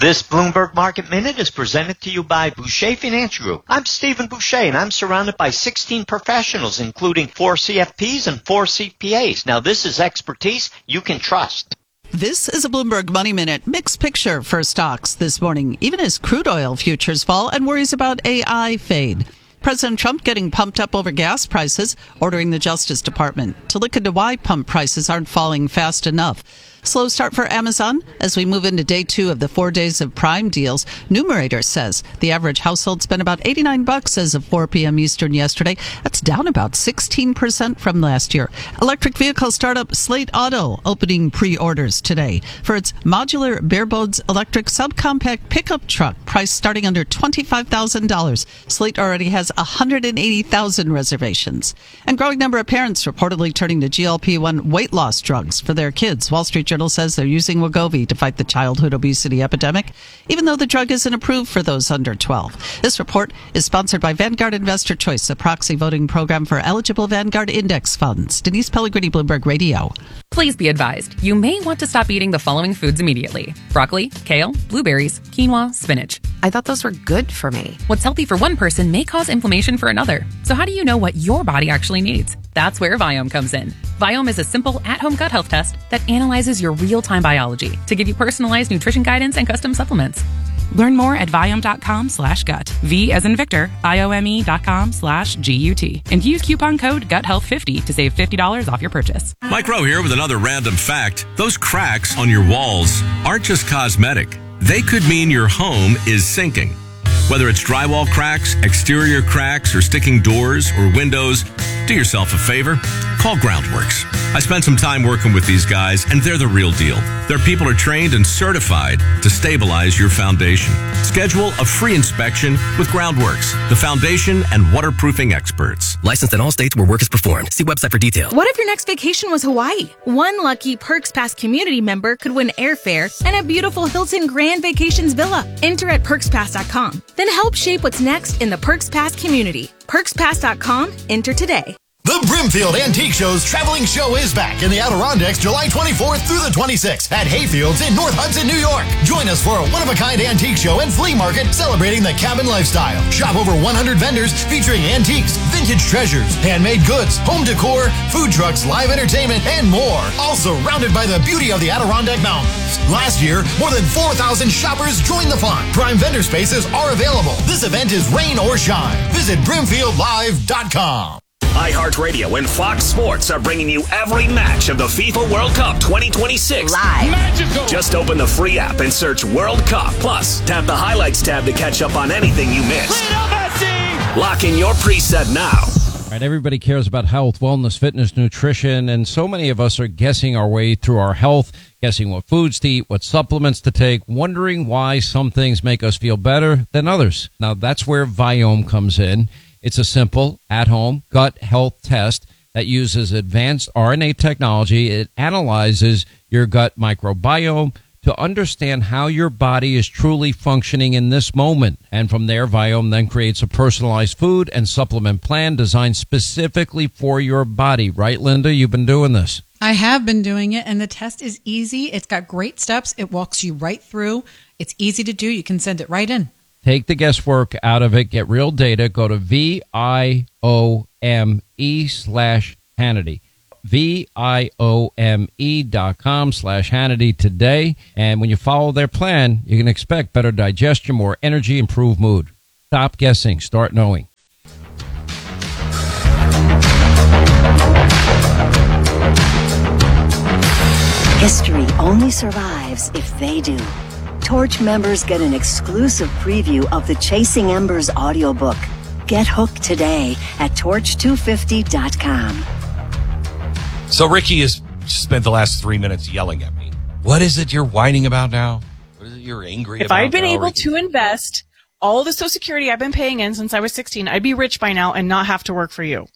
This Bloomberg Market Minute is presented to you by Boucher Financial Group. I'm Stephen Boucher, and I'm surrounded by 16 professionals, including 4 CFPs and 4 CPAs. Now, this is expertise you can trust. This is a Bloomberg Money Minute. Mixed picture for stocks this morning, even as crude oil futures fall and worries about AI fade. President Trump getting pumped up over gas prices, ordering the Justice Department to look into why pump prices aren't falling fast enough. Slow start for Amazon as we move into day 2 of the 4 days of Prime deals. Numerator says the average household spent about $89 as of 4 p.m. Eastern yesterday. That's down about 16% from last year. Electric vehicle startup Slate Auto opening pre-orders today for its modular barebones electric subcompact pickup truck priced starting under $25,000. Slate already has 180,000 reservations. And growing number of parents reportedly turning to GLP-1 weight loss drugs for their kids. Wall Street Journal says they're using Wegovy to fight the childhood obesity epidemic, even though the drug isn't approved for those under 12. This report is sponsored by Vanguard Investor Choice, a proxy voting program for eligible Vanguard index funds. Denise Pellegrini, Bloomberg Radio. Please be advised, you may want to stop eating the following foods immediately: broccoli, kale, blueberries, quinoa, spinach. I thought those were good for me. What's healthy for one person may cause inflammation for another. So how do you know what your body actually needs? That's where Viome comes in. Viome is a simple at-home gut health test that analyzes your real-time biology to give you personalized nutrition guidance and custom supplements. Learn more at Viome.com/gut. V as in Victor, IOME.com/GUT. And use coupon code GUTHEALTH50 to save $50 off your purchase. Mike Rowe here with another random fact. Those cracks on your walls aren't just cosmetic. They could mean your home is sinking. Whether it's drywall cracks, exterior cracks, or sticking doors or windows, do yourself a favor. Call Groundworks. I spent some time working with these guys, and they're the real deal. Their people are trained and certified to stabilize your foundation. Schedule a free inspection with Groundworks, the foundation and waterproofing experts. Licensed in all states where work is performed. See website for details. What if your next vacation was Hawaii? One lucky Perks Pass community member could win airfare and a beautiful Hilton Grand Vacations villa. Enter at PerksPass.com. Then help shape what's next in the Perks Pass community. PerksPass.com. Enter today. The Brimfield Antique Show's traveling show is back in the Adirondacks July 24th through the 26th at Hayfields in North Hudson, New York. Join us for a one-of-a-kind antique show and flea market celebrating the cabin lifestyle. Shop over 100 vendors featuring antiques, vintage treasures, handmade goods, home decor, food trucks, live entertainment, and more. All surrounded by the beauty of the Adirondack Mountains. Last year, more than 4,000 shoppers joined the fun. Prime vendor spaces are available. This event is rain or shine. Visit BrimfieldLive.com. iHeartRadio and Fox Sports are bringing you every match of the FIFA World Cup 2026 Live. Magical. Just open the free app and search World Cup. Plus, tap the highlights tab to catch up on anything you missed. Lock in your preset now. All right, everybody cares about health, wellness, fitness, nutrition, and so many of us are guessing our way through our health, guessing what foods to eat, what supplements to take, wondering why some things make us feel better than others. Now, that's where Viome comes in. It's a simple, at-home gut health test that uses advanced RNA technology. It analyzes your gut microbiome to understand how your body is truly functioning in this moment. And from there, Viome then creates a personalized food and supplement plan designed specifically for your body. Right, Linda? You've been doing this. I have been doing it, and the test is easy. It's got great steps. It walks you right through. It's easy to do. You can send it right in. Take the guesswork out of it. Get real data. Go to VIOME/Hannity. VIOME.com/Hannity today. And when you follow their plan, you can expect better digestion, more energy, improved mood. Stop guessing. Start knowing. History only survives if they do. Torch members get an exclusive preview of the Chasing Embers audiobook. Get hooked today at torch250.com. So Ricky has spent the last 3 minutes yelling at me. What is it you're whining about now? What is it you're angry about? If I'd been now, able Ricky? to invest all the Social Security I've been paying in since I was 16, I'd be rich by now and not have to work for you.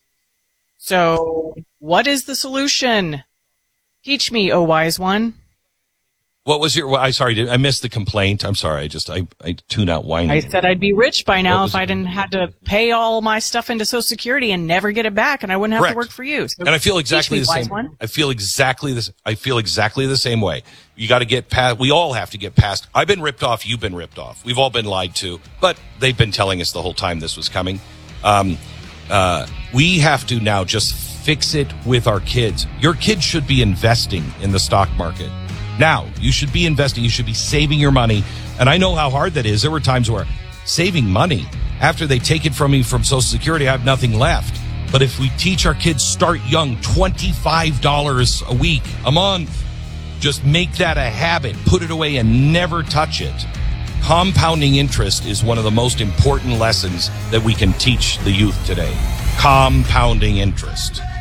So what is the solution? Teach me, oh wise one. What was I missed the complaint. I'm sorry. I tune out whining. I said I'd be rich by now if I didn't have to pay all my stuff into Social Security and never get it back, and I wouldn't have to work for you. So and I feel exactly the same. I feel exactly the same way. You got to get past. We all have to get past. I've been ripped off. You've been ripped off. We've all been lied to, but they've been telling us the whole time this was coming. We have to now just fix it with our kids. Your kids should be investing in the stock market. Now, you should be investing. You should be saving your money. And I know how hard that is. There were times where saving money, after they take it from me from Social Security, I have nothing left. But if we teach our kids, start young, $25 a week, a month, just make that a habit, put it away and never touch it. Compounding interest is one of the most important lessons that we can teach the youth today. Compounding interest.